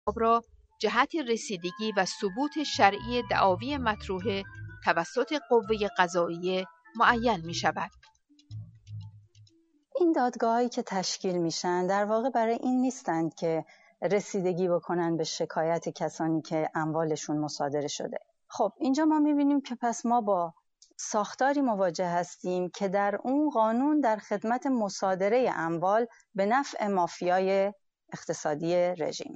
را جهت رسیدگی و ثبوت شرعی دعاوی مطروحه توسط قوه قضاییه معین می شود. این دادگاهایی که تشکیل میشن در واقع برای این نیستند که رسیدگی بکنن به شکایت کسانی که اموالشون مصادره شده. خب اینجا ما میبینیم که پس ما با ساختاری مواجه هستیم که در اون قانون در خدمت مصادره اموال به نفع مافیای اقتصادی رژیمه.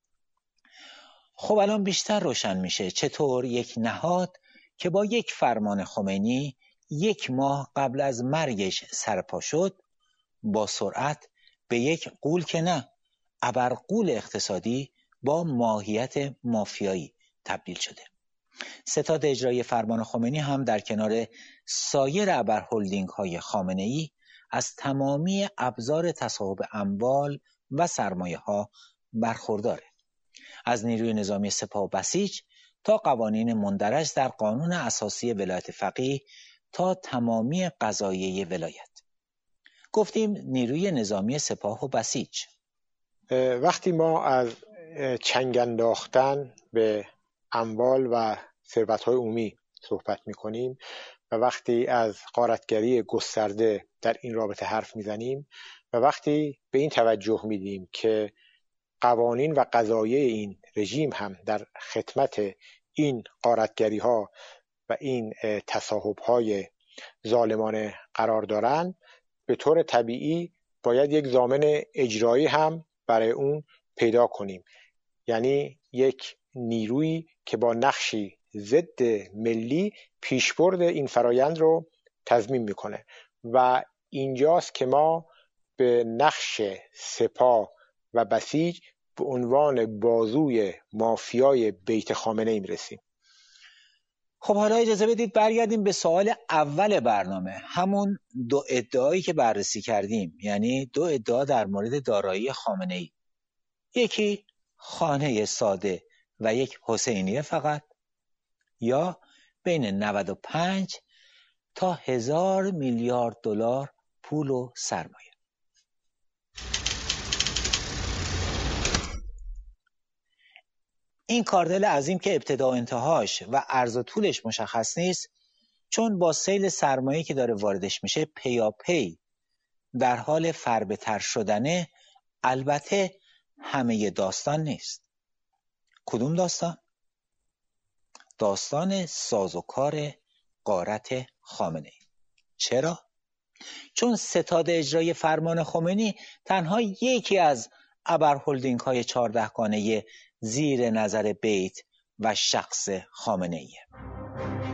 خب الان بیشتر روشن میشه چطور یک نهاد که با یک فرمان خمینی 1 ماه قبل از مرگش سرپا شد با سرعت به یک غول که نه ابرغول اقتصادی با ماهیت مافیایی تبدیل شده. ستاد اجرایی فرمان خمینی هم در کنار سایر ابرهلدینگ های خامنه‌ای از تمامی ابزار تصاحب اموال و سرمایه ها برخورداره. از نیروی نظامی سپاه و بسیج تا قوانین مندرج در قانون اساسی ولایت فقیه تا تمامی قضاییه ولایت. گفتیم نیروی نظامی سپاه و بسیج. وقتی ما از چنگ انداختن به اموال و ثروت‌های عمومی صحبت می‌کنیم و وقتی از غارتگری گسترده در این رابطه حرف می‌زنیم و وقتی به این توجه می‌دیم که قوانین و قضاییه این رژیم هم در خدمت این غارتگری‌ها و این تصاحب‌های ظالمانه قرار دارند، به طور طبیعی باید یک ضامن اجرایی هم برای اون پیدا کنیم، یعنی یک نیرویی که با نقشی ضد ملی پیشبرد این فرایند رو تضمین میکنه و اینجاست که ما به نقش سپاه و بسیج به عنوان بازوی مافیای بیت خامنه‌ای میرسیم. خب حالا اجازه بدید برگردیم به سوال اول برنامه، همون 2 ادعایی که بررسی کردیم، یعنی 2 ادعا در مورد دارایی خامنه‌ای. یکی خانه ساده و یک حسینیه فقط، یا بین 95 تا 1000 میلیارد دلار پول و سرمایه. این کاردل عظیم که ابتدا و انتهاش و عرض و طولش مشخص نیست، چون با سیل سرمایه که داره واردش میشه پیاپی در حال فربه‌تر شدنه. البته همه داستان نیست. کدوم داستان؟ داستان سازوکار غارت خامنه‌ای. چرا؟ چون ستاد اجرایی فرمان خمینی تنها یکی از ابرهلدینگ های 14 گانه زیر نظر بیت و شخص خامنه‌ایه.